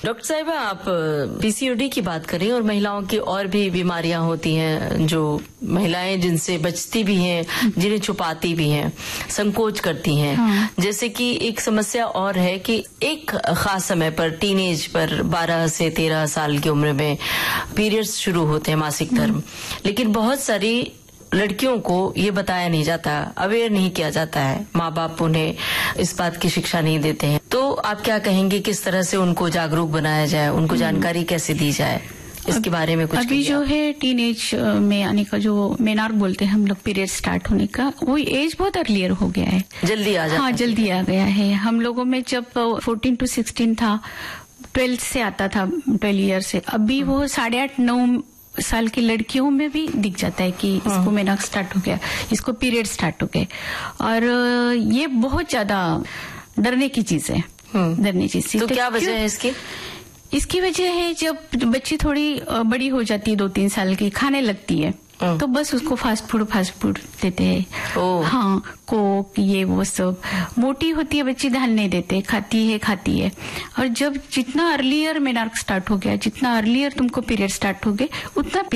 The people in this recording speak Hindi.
डॉक्टर साहिबा, आप पीसीओडी की बात करें और महिलाओं की और भी बीमारियां होती हैं जो महिलाएं जिनसे बचती भी हैं, जिन्हें छुपाती भी हैं, संकोच करती हैं। हाँ। जैसे कि एक समस्या और है कि एक खास समय पर टीनेज पर 12 से 13 साल की उम्र में पीरियड्स शुरू होते हैं, मासिक धर्म, लेकिन बहुत सारी लड़कियों को ये बताया नहीं जाता, अवेयर नहीं किया जाता है, माँ बाप उन्हें इस बात की शिक्षा नहीं देते हैं। तो आप क्या कहेंगे, किस तरह से उनको जागरूक बनाया जाए, उनको जानकारी कैसे दी जाए, इसके बारे में कुछ? अभी जो है टीनेज में आने का, जो मेनार्क बोलते हैं हम लोग, पीरियड स्टार्ट होने का, वो एज बहुत अर्लियर हो गया है, जल्दी आ जाता है। हाँ, जल्दी आ गया है। हम लोगों में जब 14 to 16 था, 12 से आता था, 12 ईयर से, अभी वो 8.5-9 साल की लड़कियों में भी दिख जाता है कि इसको मेनार्क स्टार्ट हो गया, इसको पीरियड स्टार्ट हो गए। और ये बहुत ज्यादा डरने की चीज है, डरने की चीज। तो क्या वजह है इसकी? इसकी वजह है जब बच्ची थोड़ी बड़ी हो जाती है, 2-3 साल की, खाने लगती है, तो बस उसको फास्ट फूड देते हैं। हाँ, कोक, ये वो सब। मोटी होती है बच्ची, ध्यान नहीं देते, खाती है। और जब जितना अर्लियर मेनार्क स्टार्ट हो गया, जितना अर्लियर तुमको पीरियड स्टार्ट हो गए, उतना